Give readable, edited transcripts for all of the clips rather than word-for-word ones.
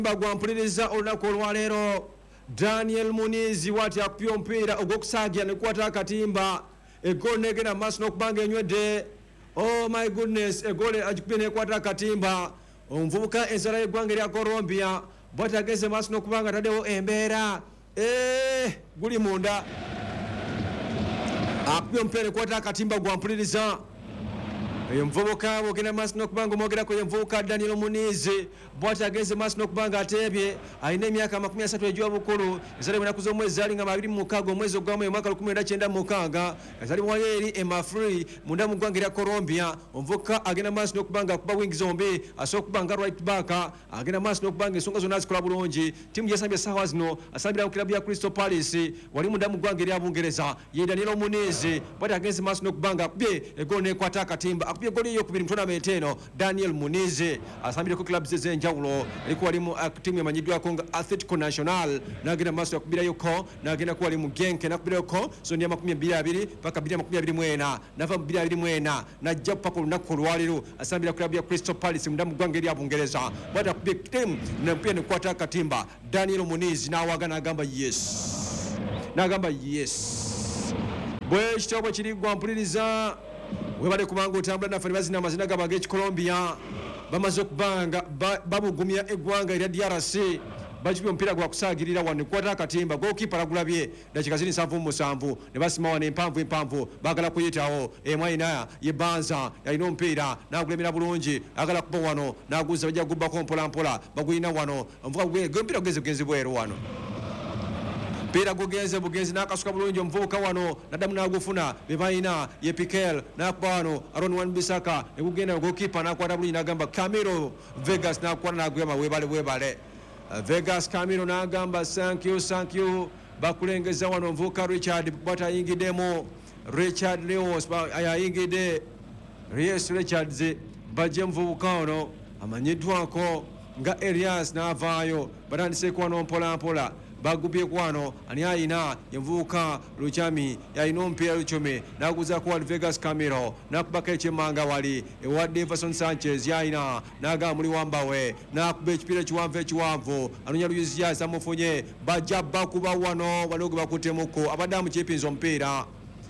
Bagwampuliriza olunaku olwaleero Daniel Munizi wati akupya omupiira ogw'okusaagira ne kukwata akatimba egoolo negenda maaso n'okubanga enywedde. Oh my goodness, egoolo agikubye nekwata akatimba. Omuvubuka enzala y'eggwanga erya Colombia bwati ageze maaso n'okubanga ataddewo embeera guli munda. Akupya omupiira nekwata akatimba gwampuliriza. Omuvubuka bwogenda maaso n'okubanga omwogerako ye muvubuka Daniel Munizi bwati agenze maaso n'okubanga ateebye alina emyaka 30 egy'obukulu yazalibwa ennaku z'omwezi zaali nga 26 omwezi ogwamu omwaka 1996 yazalibwa eri Emafree munda mu ggwanga erya Colombia. Omuvubuka agenda maaso n'okubanga akuba wing zombi asobola okuba nga right back agenda maaso n'okubanga ensonga zonna azikola bulungi. Ttiimu gyesambye essaawa zino asambira ku kilabu ya Crystal Palace wali munda mu ggwanga erya Bungereza ye Daniel Munizi bwati agenze maaso n'okubanga akubye egoolo n'ekwata akatimba. Egoolo eyokubiri mu tournament eno Daniel Munizi asambireko clubs ez'enjawulo eriko walimu ttiimu emanyiddwako nga Atletico Nacional n'agenda maaso yakubirayoko n'agendako wali mu Genk nakubirayoko zoni ya 22 paka 24 nava mu 24 n'ajja paka olunaku olwaleero asambira club ya Crystal Palace munda mu ggwanga erya Bungereza bwati akubye ttiimu n'empira nekwata akatimba. Daniel Munizi n'awaga n'agamba yes bwe kitabo bwe kiri gwampuliriza. Webale kubanga otambula naffe ne bazina amazina gabo ag'ekikolombia bamaze okubanga babugumya eggwanga erya DRC bakibye omupiira gwa kusaagirira wano nekwata akatimba gookipa lagulabye dakika 7 ne basima wano empanvu baagala kuyitawo emwaina yebanza yalina omupiira n'agulemera bulungi agala kuba wano n'aguza bajja kugubbako mpolampola bagulina wano omupiira gugenzi bweru wano mpira bugenzi n'akasuka bulungi omuvubuka wano naddamu n'agufuna be balina ye Piquel n'akuba wano Aaron Wan-Bissaka ne gugenda gokipa n'akwata bulungi n'agamba Camilo Vegas n'akwata n'agamba weebale Vegas Camilo n'agamba thank you bakulengeza wano omuvubuka Richard bwata ayingiddemu Richard Leos ayingidde Richards bajje muvubuka ono amanyiddwako nga Elias n'avaayo batandiseko wano mpolampola bagubye kwano ani ayina envubuka Luchami yalina omupiira Luchome n'aguzaako wali Vegas Camilo n'akubako ekyemmanga wali ewa Daverson Sanchez yalina n'agamba muli wambawe n'akuba ekipiira ekiwanvu anonya Luis Diaz amufunye bajja bakuba wano waliwo gwe bakuttemuko abadde amukiipinza omupiira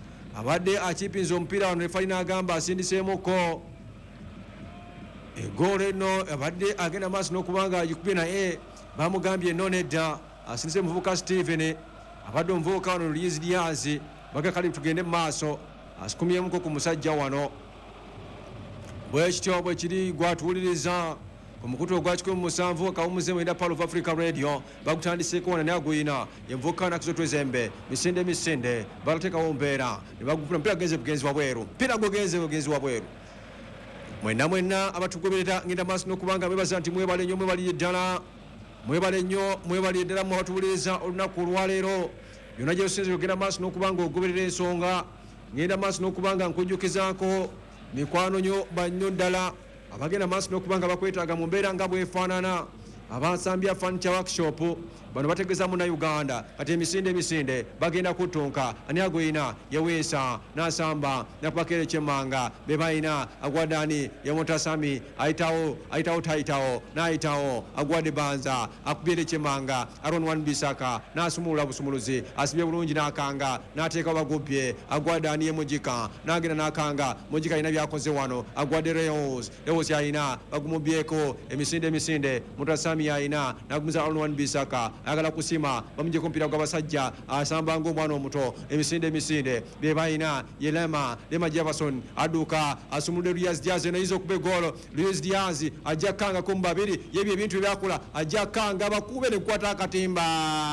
wano refali n'agamba asindiseemuko egoolo eno abadde agenda maaso n'okubanga agikubye naye bamugambye eno nedda asindise muvubuka Steven abadde omuvubuka wano Luis Diaz bagakali tugende maaso asikumyemuko ku musajja wano bwe kityo bwe kiri gwatuwuliriza omukutu ogwakikumi 7 kawumuze mwenda Pearl of Africa Radio bagutandiseko wana n'aguyina envubuka nakizo twezembe misinde balateekawo mbeera ne bagufuna mpira bugenzi wabweru mpira bugenzi wabweru mwenna abatugoberera ngenda maaso n'okubanga bebaza nti mwebale ddala mwebale ddala mwabatuwuliriza olunaku olwaleero byonna gyeosinze ogenda maaso n'okubanga ogoberera ensonga ngenda maaso n'okubanga nkujjukizaako mikwano nyo bannyo ddala abagenda maaso n'okubanga bakwetaaga mu mbeera nga bwefaanana abansambya furniture workshop bano bategeeza muna Uganda kati emisinde bagenda kuttunka ani agoyina yeweesa n'asamba nakubakera ekyemmanga be balina agwadani yemotasami ayitawo tayitawo n'ayitawo agwadde banza akubyera ekyemmanga Aaron Wan-Bissaka n'asumulula busumuluzi asibye bulungi n'akanga n'ateeka bagubye agwadani yemujika n'agenda n'akanga mujika alina byakoze wano agwadde Leos yalina bagumubyeko emisinde Mutasami yalina n'agumuza Aaron Wan-Bissaka agala kusima bamujeko mpira gw'abasajja asamba ng'omwana omuto emisinde be balina Lema Jefferson aduka asumuludde Luis Diaz nayiza okuba egoolo Luis Diaz ajja kanga ku babiri yebyo ebintu byakula ajja kanga bakube ne kukwata akatimba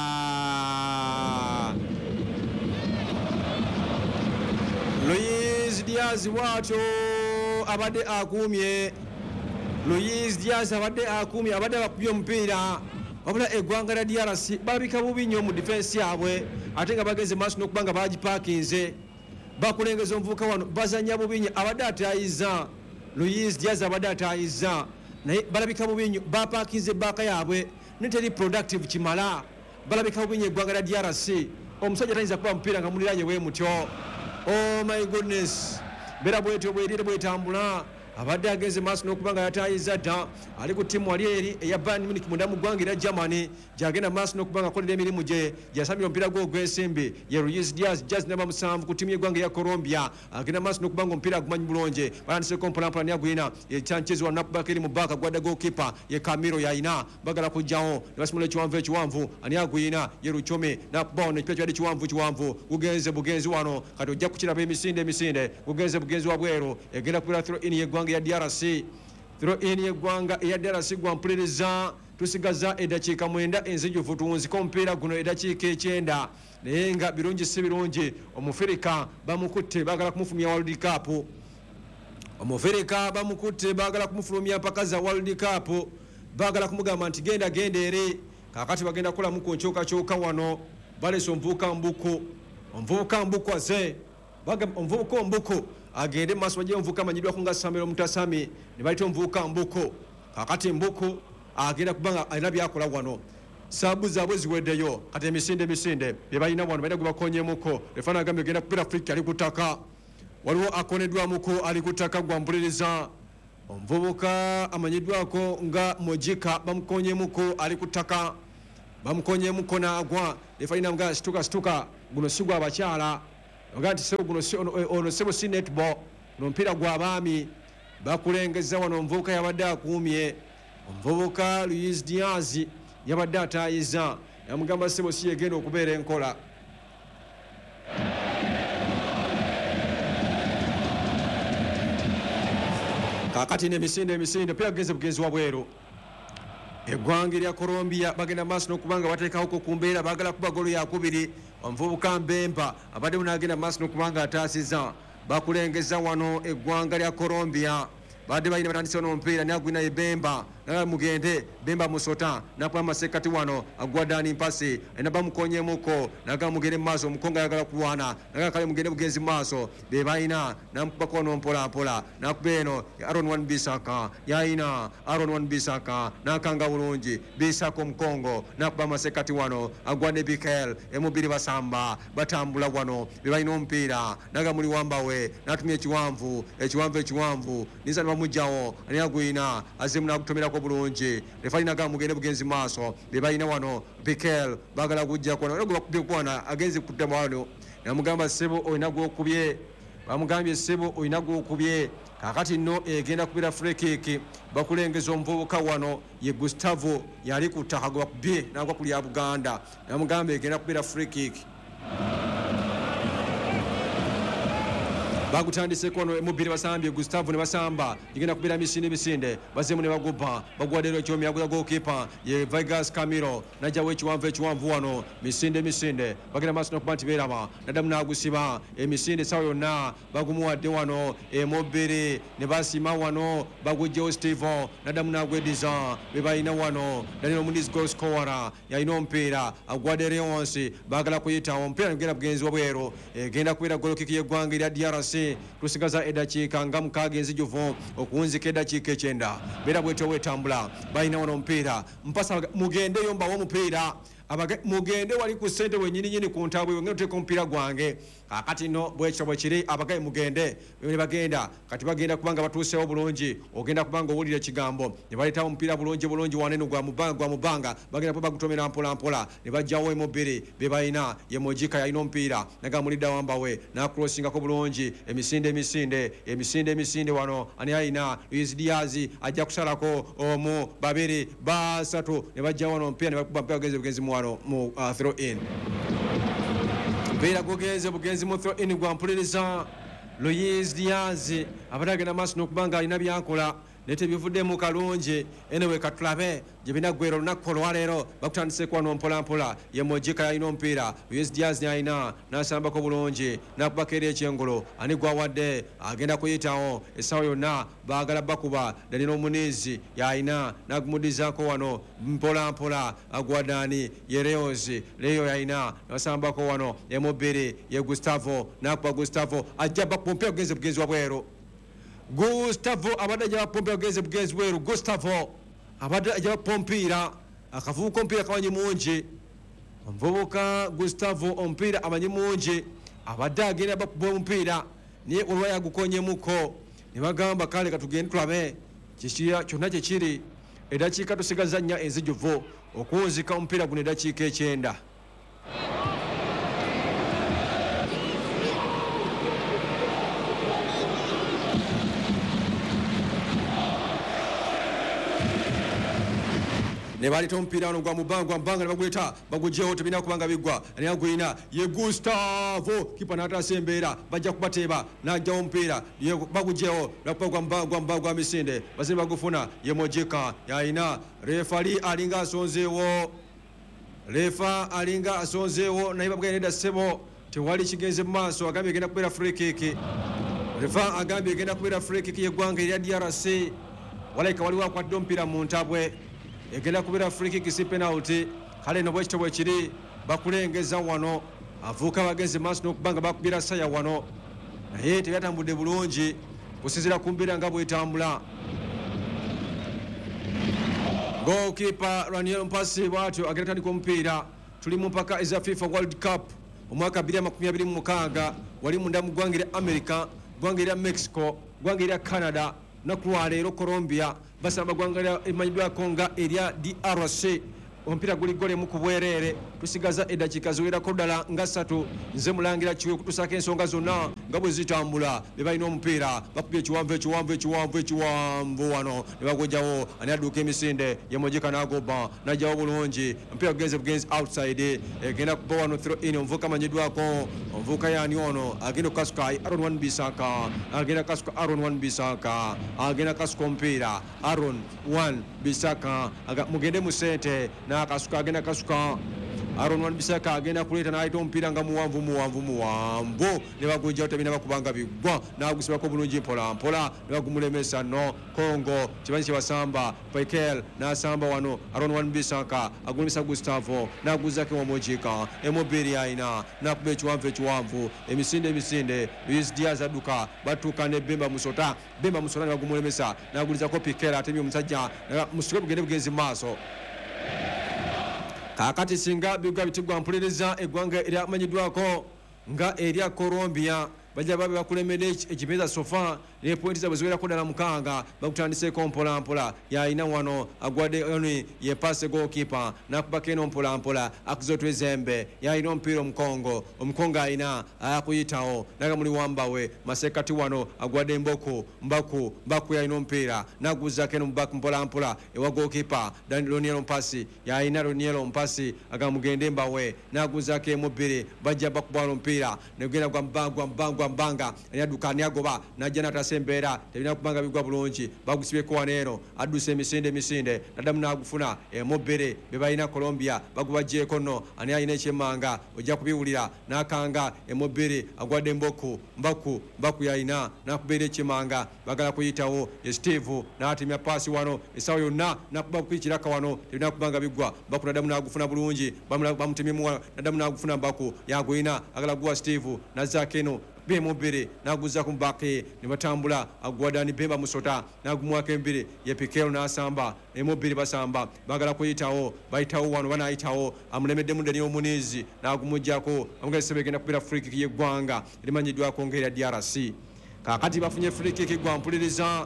Luis Diaz wato abadde akumye abadde bakubye omupiira wabula eggwanga lya DRC balabika bubi nnyo mu defense yabwe ate nga bageze maaso n'okubanga bagipakinze bakulengeza omuvubuka wano bazanya bubi nnyo abadde atayiza Luis Diaz abadde atayiza naye balabika bubi nnyo bapakinze baaka yaabwe neteri productive kimala balabika bubi nnyo eggwanga lya DRC omusajja tayinza kuba mupiira nga muliranye we mutyo. Oh my goodness, bera bwetyo bwerire bwetambula abadde agenze maaso n'okubanga yatayiza dda ali ku ttiimu wali eri eya Bayern Munich munda mu ggwanga erya Germany gy'agenda maaso n'okubanga akolera emirimu gye gyasambira omupiira gwe ogw'ensimbi ye Luis Diaz namba 7 ku ttiimu y'eggwanga eya Colombia agenda maaso n'okubanga omupiira agumanyi bulungi balandiseko mpolampola ni agwina ekyankyezi wa nakubaka eri mu bbaaka gwadda goalkeeper ye Camilo yayina bagala kujjawo ne basimula ekiwanvu ani agwina ye Luchome nakubawo n'ekipira kibadde kiwanvu gugenze bugenzi wano kati ojja kukiraba emisinde gugenze bugenzi wa bweru egenda kubira throw in y'eggwanga ya DRC gwa mpuliriza tusigaza eddakiika 9 enzijuvu tuwunzika omupiira guno eddakiika 9 naye nga birungi si birungi omufirika bamukutte baagala kumufulumya World Cup baagala kumufulumya mpaka za World Cup baagala kumugamba nti genda eri kakati bagenda kukolamu ku nkyukakyuka wano balesa omuvubuka mbuku aze omuvubuka mbuku agende maaso bajja omuvubuka amanyiddwako nga Samuel Mutasami ne bayita omuvubuka mbuku kakati mbuku agenda kubanga alina byakola wano saabu zaabwe ziweddeyo kati emisinde bye balina wano balina gwe bakonyemuko efaana agambye genda kupira Afrika ali ku ttaka waliwo akoneddwamuko ali ku ttaka gwa mpuliriza omuvubuka amanyiddwako nga Mojika bamukonyemuko ali ku ttaka bamukonyemuko n'agwa efaina nga situka guno si gwa bakyala nga nti ono sebo si netball n'omupiira gw'abaami bakulengeza wano omuvubuka yabadde akuumye omuvubuka Luis Diaz yabadde atayiza yamugamba sebo si yegenda okubeera enkola kakati n'emisinde pira genze bugenzi wa bweru eggwanga erya Colombia bagenda maaso n'okubanga bateekawoko ku mbeera baagala kuba golo yakubiri omuvubuka Mbemba abadde munagenda maaso n'okubanga ataasiza bakulengeza wano eggwanga lya Colombia badde balina batandise n'omupiira nagwina Bemba mugende Bemba musota nakuba masekati wano agwadani mpasi ena bamukonyemuko naga mugende maaso omukonga ayagala kulwana naga kale mugende bugenzi maaso be balina namukubako mpola nakuba eno Aaron Wan Bissaka yayina Aaron Wan Bissaka nakanga bulungi Bissaka omukongo nakuba masekati wano agwane Bikel emubiri basamba batambula wano be balina omupiira naga muli wambawe natumya ekiwanvu niza bamujjawo ani agwina azemu nakutomerako bulungi refalina ga mugende bugenzi maaso be balina wano Bikel bagala kujja kwana agenzi kuddamu wano namugamba sebo oyina gwokubye bamugambye sebo oyina gwokubye kakati nno egenda kubira free kick bakulengeza omuvubuka wano ye Gustavo yali ku ttaka gwe bakubye nagwa ku lya Buganda namugamba egenda kubira free kick bagutandiseko no emubiri basambye Gustavo ne basamba igenda kubira misinde bazemu ne baguba bagwadero ekyomi yaguza goalkeeper ye Vegas Camilo najawe ekiwanvu wano misinde bagenda maaso n'okuba nti beeraba nadamu nagusiba emisinde sawa yonna bagumuwadde wano emubiri ne basima wano bagujjewo Steve nadamu nagwediza be balina wano Daniel Muniz goal scorer yalina omupiira agwadde Leonce bagala kuyitawo omupiira negenda bugenzi wabweru egenda kubira goal kick y'eggwanga erya DRC tusigaza eddakiika nga 6 enzijuvu okuwunzika eddakiika 9 beera bwetyo wetambula balina wano omupiira mpasa mugendeyo mbawo omupiira mugende wali ku ssente wenyininyini ku ntabwe ngeno teeka omupiira gwange kakati no bwekyo bwe kiri abagaye mugende ne bagenda kati bagenda kubanga batuusewo bulungi ogenda kubanga owulira ekigambo ne baleetawo omupiira bulungi waneno gwa mubanga bagenda po bagutomera mpola ne bajjawo emubiri be balina ye Mojika yalina omupiira nagamulidda wambawe nakuloosingako bulungi emisinde wano ani alina Luis Diaz ajja kusalako omu babiri basatu ne bajjawo wano omupiira ne bakuba mpira bugenzi mu throw in mpiira gugenze bugenzi mu throw in gwa mpuliriza Luis Diaz abadde agenda maaso n'okubanga alina byankola naye tebivuddemu kalungi enewe katulabe gye binaggwera olunaku olwaleero bakutandiseko wano mpolampola ye Mojika yalina omupiira Luis Diaz nalina nasambako bulungi nakubako eri ekyengolo ani gwawadde agenda kuyitawo essaawa yonna baagala bakuba Daniel Muniz yalina nagumuddizako wano mpolampola agwadani ye Leo yalina nasambako wano emubiri ye Gustavo nakuba Gustavo ajja bakuba omupiira bugenzi wabweru Gustavo abadde ajja bapompiira bugenzi bweru Gustavo abadde ajja bapompiira akavubuka omupiira kamanyi mungi omuvubuka Gustavo omupiira amanyi mungi abadde agenda bakuba omupiira naye olwa yagukonyemuko ne bagamba kale katugende tulabe kyonna kyekiri. Eddakiika tusigaza 4 enzijjuvu okuwunzika omupiira guno eddakiika 9. ne baleta omupiira wano gwa mubanga ne baguleta bagugyewo tebina kubanga biggwa naye agulina ye Gustavo kipa n'ataasa embeera bajja kubateeba n'ajjawo omupiira bagugyewo gwa misinde bazini bagufuna ye Mojika yalina refali alinga asonzeewo naye babugenda nedda ssebo tewali kigenze mu maaso agambye egenda kubeera free kick. Refa agambye egenda kubeera free kick y'eggwanga erya DRC walayika waliwo akwadde omupiira mu ntabwe egenda kubeera free kick si penalty. Kale no bwekityo bwe kiri bakulengeza wano avuuka bagenze maaso n'okubanga bakubira saya wano naye tebyatambudde bulungi kusinziira ku mbeera nga bwetambula. Goalkeeper Raniel Mpasi bwatyo agenda tandika omupiira. Tuli mu mpaka eza FIFA World Cup omwaka 2026 wali munda mu ggwanga erya America, ggwanga erya Mexico, ggwanga erya Canada nakulwaleero Colombia basaba ggwanga emanyiddwako nga erya DRC. Omupiira guli gole mu ku bwereere tusigaza eddakiika ziwerako ddala nga 3 nze mulangira kiwe kutusaako ensonga zonna nga bwe zitambula be balina omupiira bakubye ekiwanvu wano ne bagwejjawo ani adduuka emisinde ye Mojika n'agoba n'ajjawo bulungi omupiira bugenzi outside egenda kuba wano throw in. Omuvuuka amanyiddwako omuvuuka yaani ono agenda okukasuka Aaron Wan Bissaka agenda kasuka omupiira Aaron Wan Bissaka mugende mu sente n'akasuka agenda kasuka Aaron Wan Bissaka agenda kuleeta n'ayita omupiira nga muwanvu ne bagujjawo tebina bakubanga biggwa n'agusibako bulungi mpola ne bagumulemesa no Congo kibanyi kyebasamba Pekel n'asamba wano Aaron Wan Bissaka agulemesa Gustavo n'aguzako wa Mojika emobiri ayina n'akuba ekiwanvu emisinde Luis Diaz adduka batuuka ne Bemba Musota ne bagumulemesa n'agulizako Pekel atemye omusajja musike bugende bugenzi maaso. Kakati singa biggwa bitigwa mpuliriza eggwanga eryamanyiddwako nga erya Colombia bajja babe bakulemedde ekimeeza sofa ne pointi zaabwe ziwerako ddala 6 bakutandiseeko mpolampola yalina wano agwadde oni ye passe goalkeeper n'akubako eno mpolampola akuzotwezembe yalina omupiira omukongo ayina akuyitawo naga muli wambawe masekati wano agwadde mbaku yalina omupiira n'aguzako eno mubak mpolampola ewa goalkeeper Roniero Mpasi yalina Roniero Mpasi agamugende mbawe n'aguzako emubiri bajja bakubwala omupiira negenda gwa mbanga yadduka nyagoba najja natasa embeera tebina kubanga bigwa bulungi bagusibyeko waneero adduse emisinde naddamu n'agufuna emubiri be balina Colombia bagubajjeeko nno ani alina ekyemmanga ojja kubiwulira n'akanga emubiri agwadde mbaku yalina n'akubeera ekyemmanga bagala kuyitawo Steve n'atemya paasi wano essaawa yonna n'akuba kukwikiraka wano tebina kubanga bigwa mbaku naddamu n'agufuna bulungi bamutemyemu naddamu n'agufuna mbaku yagwina agala guwa Steve nazzaako eno bemubiri n'aguzzaku mubake ne batambula agwadani Bemba Musota n'agumwako embiri ye Pikero n'asamba emubiri basamba bagala kuyitawo bayitawo wano banayitawo amulemeddemu Daniel Munizi n'agumujjako amugezesa begenda kubeera free kick y'eggwanga erimanyiddwako ng'erya DRC. Kakati bafunye free kick gwa mpuliriza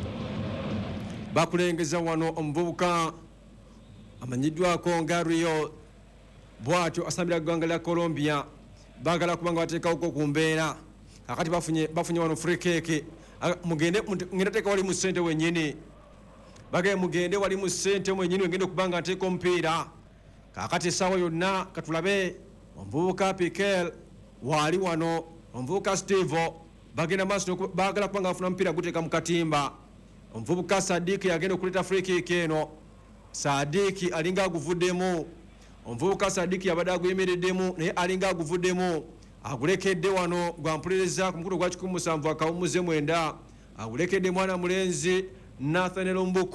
bakulengeza wano omuvubuka amanyiddwako nga Rio bwatyo asambira ggwanga lya Colombia bagala kubanga bateekawoko ku mbeera. Kakati bafunye wano free kick ngenda teeka wali mu ssente wennyini bagaye mugende wali mu ssente mwennyini wengenda okubanga nteeka omupiira. Kakati essaawa yonna katulabe omuvubuka Pikel wali wano omuvubuka Steve bagenda maaso bagala kubanga bafuna omupiira guteeka mu katimba. Omuvubuka Sadiki yagenda okuleeta free kick eno Sadiki alinga aguvuddemu. Omuvubuka Sadiki yabadde aguyimiriddemu naye alinga aguvuddemu agulekedde wano gwa mpuliriza ku mukulu gwa 17 akawumuze 9 agulekedde mwana mulenzi Nathaniel Mbuku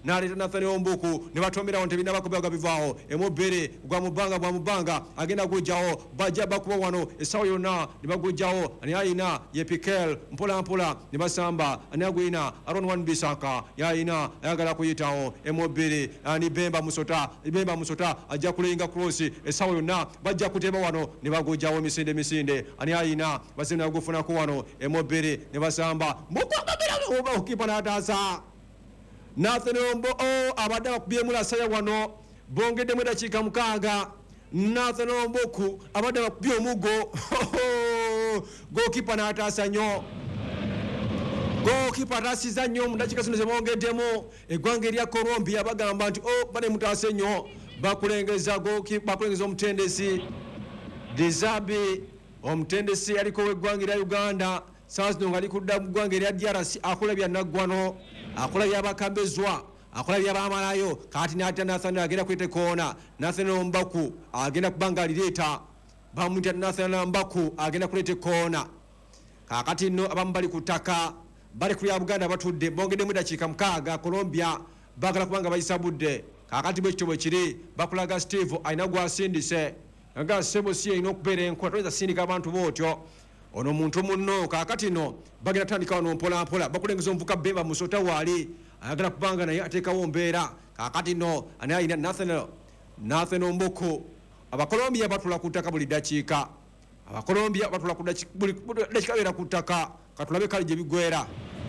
n'aleeta Nathaniel Mbuku ne batomerawo ntebina bakubaga bivaawo Emobere gwa mubanga agenda gujjawo bajja bakuba wano essaawa yonna ne bagujjawo ani ayina ye Pikel mpola ne basamba ani agwina Aaron Wan Bisaka yayina ayagala kuyitawo Emobere ani Bemba Musota ajja kulenga cross essaawa yonna bajja kuteba wano ne bagujjawo misinde ani ayina bazina gufunako wano Emobere ne basamba mbukwagabira okipa n'ataasa Nathaniel Mbo abadde bakubyemu lasaya wano bongeddemu eddakiika 6 Nathaniel Mboku abadde bakubye omugo gokipa n'ataasa nnyo gokipa ataasiza nnyo mu ddakiika zino ze bongeddemu eggwanga erya Colombia bagamba nti bane mutaase nnyo bakulengeza omutendesi Dezabi omutendesi aliko w'eggwanga erya Uganda saawa zino ng'ali kudda mu ggwanga erya DRC akola bya naggwano akola byabakambezwa akola byabamalayo kati n'atya Nathaniel agenda kwete koona Nathaniel Mbaku agenda kubanga alireeta bamuyita Nathaniel Mbaku agenda kuleeta koona kakati nno abamu bali ku ttaka bali ku lya Buganda batudde bongeddemu eddakiika 6 Colombia bagala kubanga bayisa budde kakati bwekityo bwe kiri bakulaga Steve alina gwasindise nga Sebo si erina okubeera enkola toyinza sindika abantu bootyo ono muntu munno kakati no bagenda tandika wano mpola bakulengeza omuvuka Bemba Musota waali ayagala kubanga naye ateekawo mbeera kakati no ani ayina Nathaniel Mbuku Abakolombia batula ku ttaka buli ddakiika Abakolombia batula ku ddakiika beera ku ttaka katulabe kali gye bigwera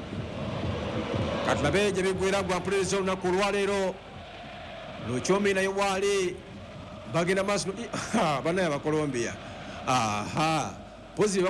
gwa mpuliriza olunaku olwaleero Luchomi naye waali bagenda maaso banaye Abakolombia pozi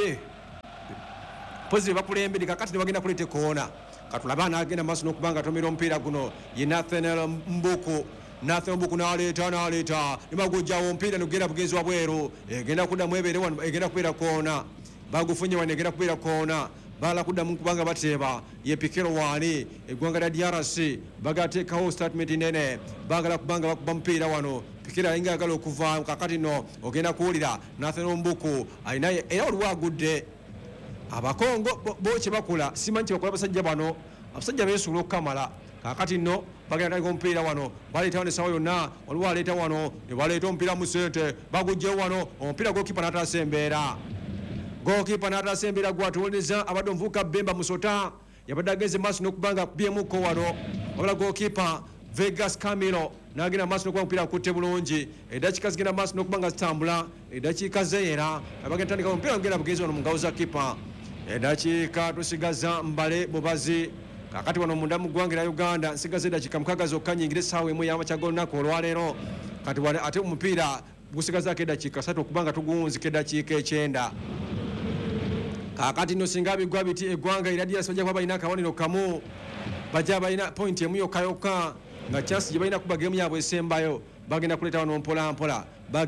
bakulembedde kakati ne bagenda kuleeta koona katulabe anagenda maaso n'okubanga atomera omupiira guno ye Nathaniel Mbuku n'aleeta ne bagujjawo omupiira negenda bugenzi wa bweru egenda kuddamu ebeere wano egenda kubeera koona bagufunye wano egenda kubeera koona bala kuddamu kubanga bateeba ye Pikero waali eggwanga lya DRC bagateekawo statement nene bagala kubanga bakuba mupiira wano Pikero alinga agala okuva kakati no ogenda kuwulira Nathaniel Mbuku alinaye era waliwo agudde abakongo bokye bakola simanyi kyebakola abasajja bano abasajja beesuula okukamala kakati no bagenda tandika omupiira wano baleeta wano essaawa yonna waliwo aleeta wano ne baleeta omupiira mu sente bagugjewo wano omupiira gokipa n'ataasa embeera gokipa n'ataasa embeera gwatuwuliriza abadde omuvubuka Bemba Musota yabadde agenze maaso n'okubanga akubyemuko wano wabula gokipa Vegas Camilo n'agenda maaso n'okuba omupiira akutte bulungi eddakiika zigenda maaso n'okubanga zitambula eddakiika zeera abagenda tandika omupiira gugenda bugenzi wano mu ngalo za kipa eddakiika tusigaza mbale bubazi kakati wano munda mu ggwanga lya Uganda nsigaza eddakiika 6 zokka nyingire essaawa emu ey'amakya g'olunaku olwaleero kati ate omupiira gusigazaako eddakiika 3 okubanga tugunzika eddakiika 9 kakati no singa bigwa biti eggwanga erya DRC bajja kuba balina akawonero kamu bajja balina point emu yokka nga chance gye balina kuba gemu yaabwe esembayo bagenda kuleeta wano mpola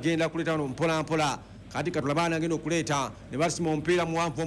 kati katulaba anagenda okuleeta ne basima omupiira muwanvu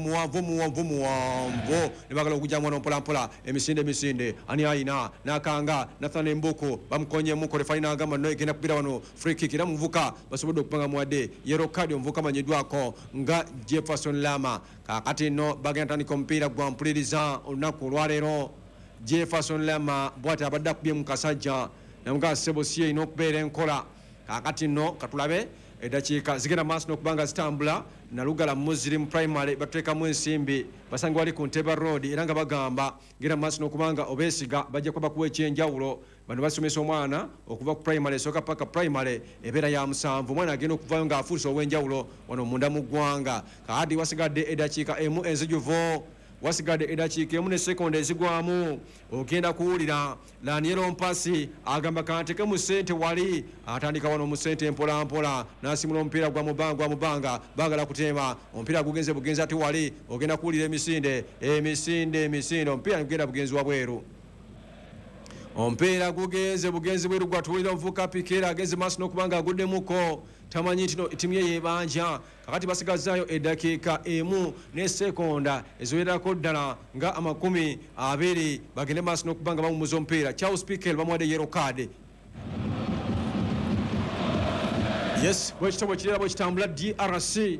ne bagala okugyamu wano mpola emisinde ani ayina n'akanga Nathaniel Mbuku bamukonyemu refa n'agamba no egenda kubeera wano free kick era muvuka basobodde okupanga muwadde yellow card omuvuka amanyiddwako nga Jefferson Lama kakati no bagenda tandika omupiira gwa mpuliriza olunaku olwaleero Jefferson Lama bw'ati abadde akubye mu kasajja namuga Sebo si erina okubeera enkola kakati no katulabe eddakiika zigenda maaso n'okubanga zitambula Nalugala Muslim Primary bateekamu ensimbi basange wali ku Nteba Road era nga bagamba genda maaso n'okubanga obeesiga bajja kuba bakuwa ekyenjawulo bano basomesa omwana okuva ku primary esooka paka primary ebeera ya 7 omwana agenda okuvayo ng'afuuse ow'enjawulo wano munda mu ggwanga kakati wasigadde eddakiika emu enzijuvu wasigadde eddakiika emu ne sekonda ezigwamu ogenda kuwulira Laniero Mpasi agamba kanteke mu ssente wali atandika wano mu ssente mpola n'asimula omupiira gwa mubanga bagala kuteema omupiira gugenze bugenzi ate wali ogenda kuwulira emisinde omupiira gugenda bugenzi wa bweru omupiira gugenze bugenzi bweru gwatuwulira omuvuka Pikera agenze maaso n'okubanga aguddemuko tamanyi nti ttiimu ye yeebanja kakati basigazaayo eddakiika emu ne sekonda eziwererako ddala nga 20 bagende maaso n'okubanga bawummuza omupiira Charles Pikel bamuwadde yellow card yes bwekitabo kirira bwekitambula DRC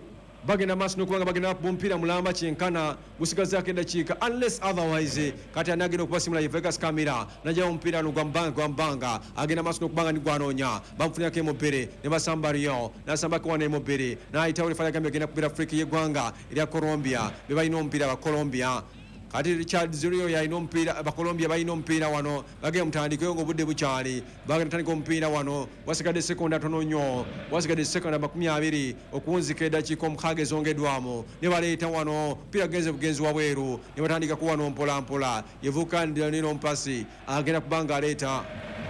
bagenda maaso n'okubanga bagenda bumpira mulamba kyenkana gusigazaako eddakiika unless otherwise kati ani agenda okubasimula ye Vegas Camera najja omupiira no gwa mbanga agenda maaso n'okubanga nigwanoonya bamufunirako Emobere ne basamba Rio n'asambako wana Emobere n'ayitawo refa yagambye agenda kubeera Afrika y'eggwanga erya Colombia be balina omupiira ba Colombia kati Richard Zurio yalina omupiira ba Colombia balina omupiira wano bagenda mutandikeyo ng'obudde bukyali bagenda tandika omupiira wano wasigadde sekonda tono nnyo wasigadde sekonda 20 okunzika eddakiika omukaaga ezongeddwamu ne baleeta wano omupiira genze bugenzi wabweru ne batandikako wano mpolampola yevuuka Daniel Ompasi agenda kubanga aleeta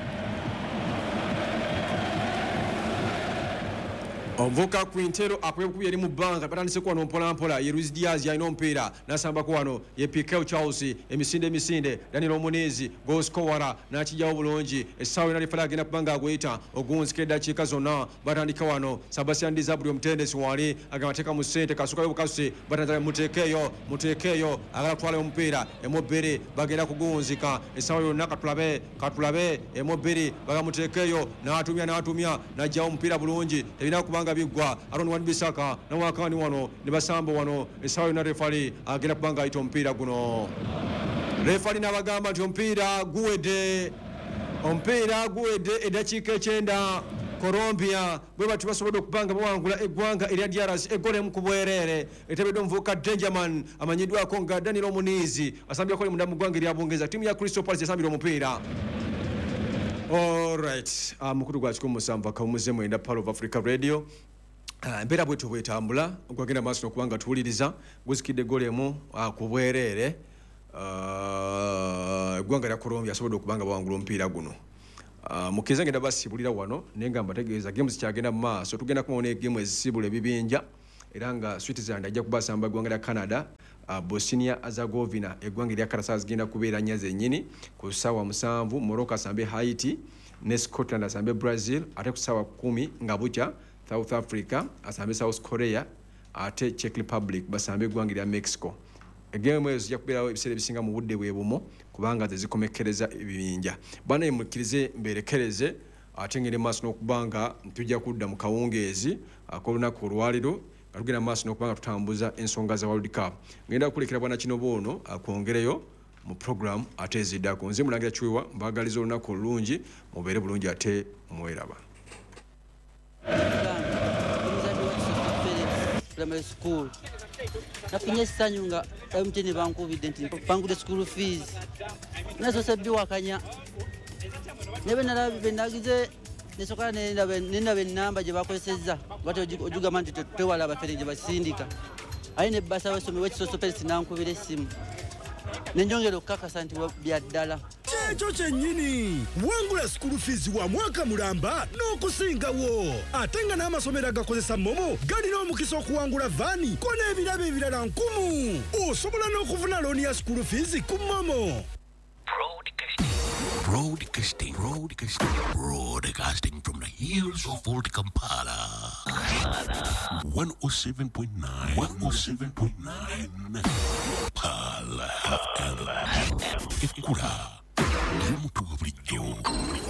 omuvuka Quintero akwekubi yali mu bbanga batandise ku wano mpolampola ye Luis Diaz yalina omupiira n'asambako wano ye Piqueu Charles emisinde Daniel Omunizi goskowara n'akijjawo bulungi essaawa yona lifala agenda kubanga agweyita ogunzika eddakiika zonna batandika wano Sebastian Dizabuli omutendesi wali agamba teeka mu ssente kasukayo bukase batandika muteekeeyo agala kutwala omupiira Emobere bagenda kugunzika essaawa yonna katulabe Emobere bagamuteekeeyo n'atumya n'ajjawo omupiira bulungi tebina kubanga bigwa Aaron Wan-Bissaka nawakani wano ne basamba wano essaawa yonna refali agenda kubanga ayita omupiira guno refali n'abagamba nti omupiira guwedde eddakiika 9 Colombia bwe bati basobodde okubanga bawangula eggwanga erya DRC eggole mu kubwerere etebedde omuvubuka Dangerman amanyiddwako nga Daniel Omunizi asambyako munda mu ggwanga erya Bungereza ttiimu ya Crystal Palace yasambira omupiira. Alright, mukulu gwa 17 kawumuze mwenda Pearl of Africa Radio. Embeera bwetu bwetambula gwagenda maaso n'okubanga tuwuliriza guzikidde gole emu ku bwerere eggwanga lya Colombia asobodde okubanga bawangula omupiira guno. Mukkiriza ngenda basibulira wano naye nga mbategeeza games kyagenda mu maaso tugenda kubaona egemu ezisibula ebibinja era nga Switzerland ajja kubasamba eggwanga lya Canada. Bosnia Herzegovina eggwanga erya Kalasas zigenda kubeera nnya zennyini ku ssaawa 7 Morocco asambe Haiti ne Scotland asambe Brazil ate ku ssaawa 10 nga bukya South Africa asambe South Korea ate Czech Republic basambe eggwanga erya Mexico. Egemu ezo zijja kubeerawo ebiseera ebisinga mu budde bwebumo kubanga zezikomekkereza ebibinja bwana mukkirize mberekereze ate ngende maaso n'okubanga tujja kudda mu kawungeezi ak'olunaku olwaliro tugenda maaso n'okubanga tutambuza ensonga za World Cup. Ngenda kulekera bwana kino boono akwongereyo mu program ate eziddako. Nze Mulangira Chiwewa mbaagaliza olunaku olulungi mubeere bulungi ate mweraba. Primary school. Nafunye essanyu nga MTN bankubidde nti bangudde school fees. Nazo sebbiwakanya. Nebe nalabe nagize nesoka nenda benamba gye bakozesezza bati ojugamba nti tewala abafere gye basindika ayi ne basa wesomi wekisoso pesi nankubira essimu nenjongera okukakasa nti byaddala ekyo kyennyini wangula school fees wa mwaka mulamba n'okusingawo ate nga n'amasomero agakozesa momo galina omukisa okuwangula vaani ko n'ebirabo ebirala 1000 osobola n'okufuna looni ya school fees ku momo. Broadcasting from the hills of Old Kampala. 107.9 Pala FM. Ekura. Ndiyo mutu wa bulijjo.